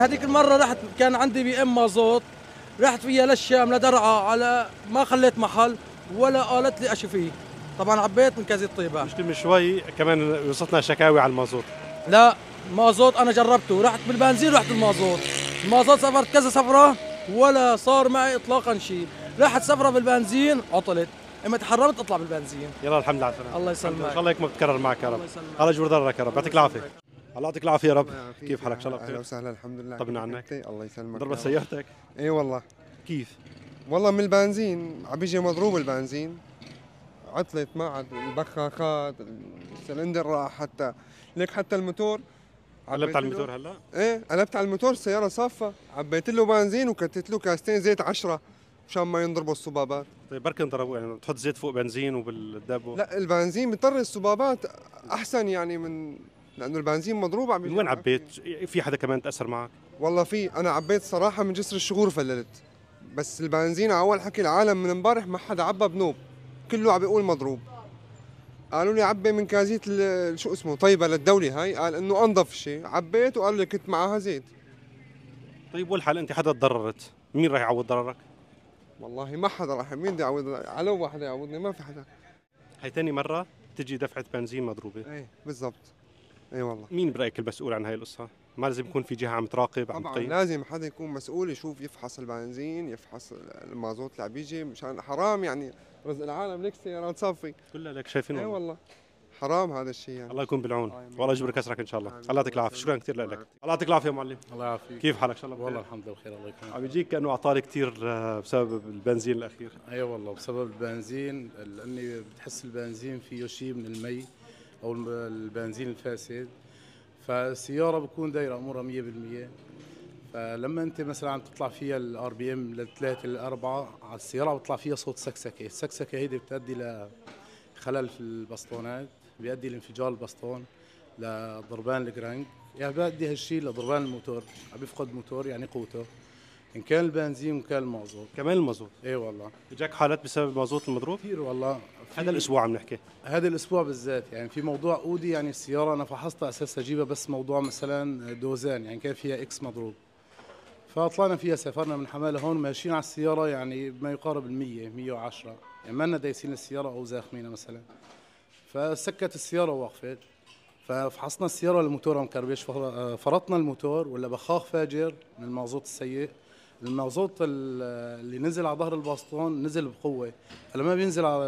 هذيك المرة رحت كان عندي بي ام مازوت، رحت فيها للشام لدرعا على ما خليت محل ولا قالت لي اشي فيه. طبعا عبيت من كازي الطيبة. مش من شوي كمان وصلتنا شكاوي على المازوت. لا مازوت انا جربته، رحت بالبنزين رحت المازوت. المازوت سافرت كذا سفرة ولا صار معي اطلاقا شيء. رحت سفرة بالبنزين عطلت، اما تحرمت اطلع بالبنزين. يلا الحمد لله على السلامة. الله يسلمك. ان شاء الله هيك ما بتكرر معك يا رب. الله يسلمك. الله يجبر ضررك يا رب، يعطيك العافية. الله يعطيك العافية يا رب. كيف حالك؟ ان شاء الله اهلا بخير. وسهلا، الحمد لله. طمنا عنك. الله يسلمك. ضربت سيارتك؟ اي والله. كيف؟ والله من البنزين عم بيجي مضروب البنزين، عطلت ما عاد البخاخات، السلندر راح، حتى الموتور. قلبت على الموتور هلا؟ ايه قلبت على الموتور، السيارة صافة، عبيت له بنزين وكتت له كاستين زيت 10 مشان ما ينضربوا الصبابات. طيب بركي انضربوا، يعني تحط زيت فوق بنزين وبالدبو؟ لا البنزين بيضطر الصبابات احسن يعني لانه البنزين مضروب. من وين عبيت؟ في حدا كمان تأثر معك؟ والله انا عبيت صراحة من جسر الشغور فللت، بس البنزين على اول حكي العالم من امبارح ما حدا عبى بنوب، كله عم بيقول مضروب. قالوا لي عبي من كازيت شو اسمه طيبة للدولة، هاي قال انه انظف شيء، عبيت وقالوا لي كنت معاها زيت. طيب والحل انت حدا تضررت، مين راح يعوض ضررك؟ والله ما حدا راح، مين بده يعوض؟ على واحد يعوضني، ما في حدا. هي ثاني مرة تجي دفعة بنزين مضروبة. ايه بالضبط. اي والله. مين برأيك المسؤول عن هاي القصة؟ ما لازم يكون في جهة عم تراقب عم طبعا تقيم؟ لازم حدا يكون مسؤول، يشوف يفحص البنزين، يفحص المازوت اللي عم بيجي، مشان حرام يعني رزق العالم ليك سيارات صافي. كلها لك شايفين. اي والله حرام هذا الشيء يعني. الله يكون بالعون، والله يجبر كسرك ان شاء الله. الله يعطيك العافيه، شكرا كثير لك. الله يعطيك العافيه يا معلم. الله يعافيك. كيف حالك؟ ان شاء الله بخير. والله الحمد لله بخير، الله يكرمك. عم يجيك كانه اعطال كثير بسبب البنزين الاخير. اي والله بسبب البنزين، لاني بتحس البنزين فيه شيء من المي او البنزين الفاسد، فالسياره بكون دايره امورها 100%. فلما انت مثلا عم تطلع فيها الار بي ام للثلاثه للاربعه على السياره بيطلع فيها صوت سكسكه، السكسكه هيدي بتؤدي لخلل في البسطونات، بيؤدي لانفجار البسطون، لضربان الجرانج، يعني بيؤدي هالشيء لضربان الموتور، عم بيفقد موتور يعني قوته، ان كان البنزين وان كان المازوت. كمان المازوت؟ اي والله. اجاك حالات بسبب المازوت المضروب؟ كثير والله. هذا الاسبوع عم نحكي. هذا الاسبوع بالذات يعني في موضوع اودي، يعني السياره انا فحصتها اساس اجيبها، بس موضوع مثلا دوزان يعني كان فيها اكس مضروب، فطلعنا فيها سافرنا من حماله هون ماشيين على السياره يعني ما يقارب ال 100 110، يعني ما لنا دايسين السياره او زاخمينها مثلا، فسكت السياره ووقفت، ففحصنا السياره الموتور مكربش، فرطنا الموتور ولا بخاخ فاجر من المازوت السيء. المازوت اللي نزل على ظهر البسطون نزل بقوه، لما بينزل على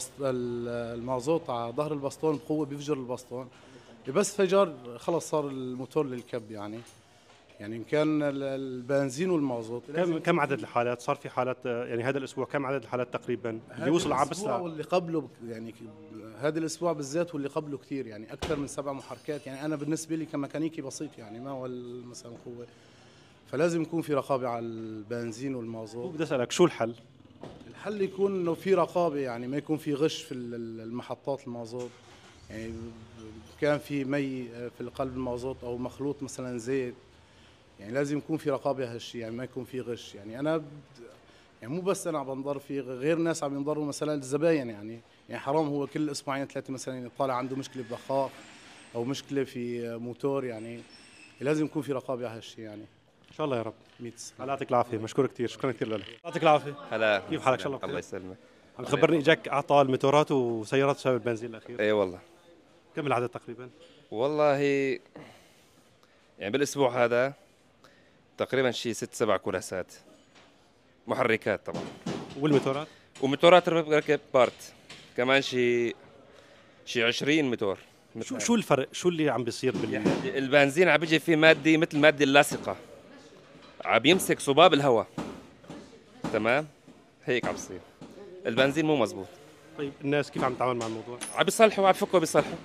المازوت على ظهر البسطون بقوه بيفجر البسطون، بس فجر خلص صار الموتور للكب يعني ان كان البنزين والمازوت. كم عدد الحالات؟ صار في حالات يعني هذا الاسبوع كم عدد الحالات تقريبا اللي وصل على بس واللي قبله يعني هذا الاسبوع بالذات واللي قبله كثير، يعني اكثر من 7 محركات، يعني انا بالنسبه لي كميكانيكي بسيط يعني ما هو مثلا قوه، فلازم يكون في رقابه على البنزين والمازوت. بدي اسالك شو الحل؟ الحل يكون انه في رقابه، يعني ما يكون في غش في المحطات المازوت، يعني كان في مي في قلب المازوت او مخلوط مثلا زيت، يعني لازم يكون في رقابه هالشيء، يعني ما يكون في غش. يعني انا يعني مو بس انا عم بنضر، في غير ناس عم ينضروا مثلا الزباين، يعني حرام هو كل اسبوعين 3 مثلا يطلع عنده مشكله ببخاخ او مشكله في موتور، يعني لازم يكون في رقابه على هالشيء يعني. ان شاء الله يا رب. 100 الله يعطيك العافيه، مشكور كثير، شكرا كثير لك. الله يعطيك العافيه. هلا كيف حالك؟ ان شاء الله بخير. الله يسلمك. عم تخبرني اجاك اعطال موتورات وسيارات بسبب البنزين الاخير؟ اي والله. كم العدد تقريبا؟ والله يعني بالاسبوع هذا تقريبا شيء 6 7 كراسات محركات طبعا، والموتورات؟ وموتورات ركب بارت كمان شيء 20 موتور. شو الفرق؟ شو اللي عم بيصير البنزين عم بيجي فيه ماده مثل الماده اللاصقه، عم يمسك صباب الهواء، تمام؟ هيك عم بيصير، البنزين مو مزبوط. طيب الناس كيف عم تتعامل مع الموضوع؟ عم بيصلحوا، عم بفكوا بيصلحوا.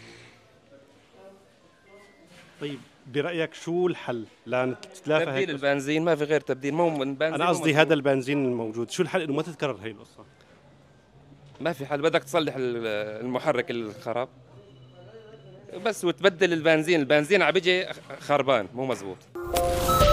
طيب برأيك شو الحل لنتلافى تبديل البنزين، ما في غير تبديل، مو البنزين. أنا قصدي هذا البنزين الموجود، شو الحل إنه ما تتكرر هي القصة؟ ما في حل، بدك تصلح المحرك الخراب بس وتبدل البنزين عم بيجي خربان مو مزبوط.